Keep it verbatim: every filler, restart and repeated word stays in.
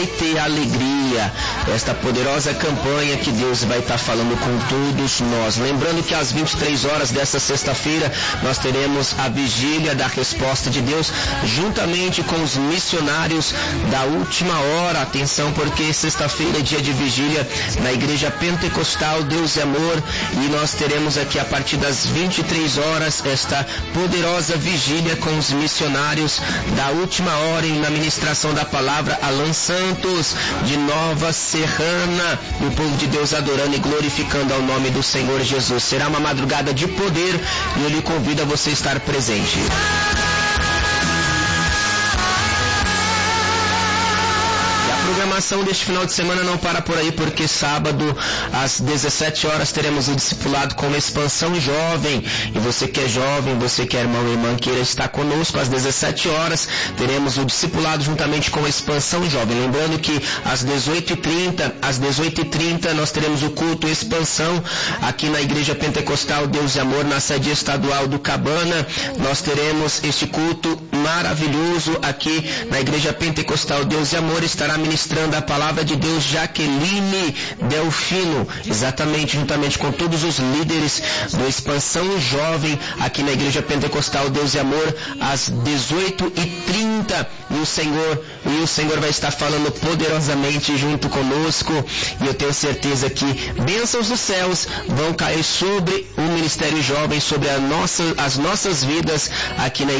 ter alegria. Esta poderosa campanha que Deus vai estar falando com todos nós. Lembrando que às vinte e três horas desta sexta-feira nós teremos a vigília da resposta de Deus juntamente com os missionários da última hora. Atenção, porque sexta-feira é dia de vigília na Igreja Pentecostal Deus é Amor, e nós teremos aqui a partir das vinte e três horas esta poderosa vigília com os missionários da última hora e na ministração da palavra Alan Santos de Nova Serrana, o povo de Deus adorando e glorificando ao nome do Senhor Jesus. Será uma madrugada de poder e eu lhe convido a você estar presente. A programação deste final de semana não para por aí, porque sábado às dezessete horas teremos o discipulado com Expansão Jovem, e você que é jovem, você que é irmão e irmã queira estar conosco, às dezessete horas teremos o discipulado juntamente com Expansão Jovem. Lembrando que às dezoito e trinta, às dezoito e trinta nós teremos o culto Expansão aqui na Igreja Pentecostal Deus e Amor, na sede estadual do Cabana. Nós teremos este culto maravilhoso aqui na Igreja Pentecostal Deus e Amor. Estará ministrando a palavra de Deus Jaqueline Delfino, exatamente juntamente com todos os líderes do Expansão Jovem aqui na Igreja Pentecostal Deus e Amor, às dezoito e trinta, e o Senhor e o Senhor vai estar falando poderosamente junto conosco, e eu tenho certeza que bênçãos dos céus vão cair sobre o Ministério Jovem, sobre a nossa, as nossas vidas aqui na